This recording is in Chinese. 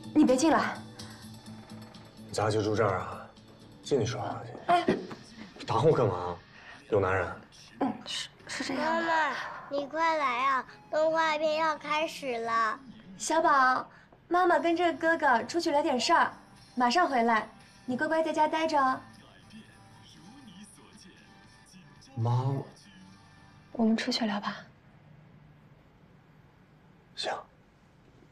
你别进来。 咱就住这儿啊？进去说话去。 哎， 打我干嘛？有男人？ 是这样的。 妈妈，你快来啊！动画片要开始了。 小宝，妈妈跟这哥哥出去聊点事儿，马上回来，你乖乖在家待着啊。 妈， 我们出去聊吧。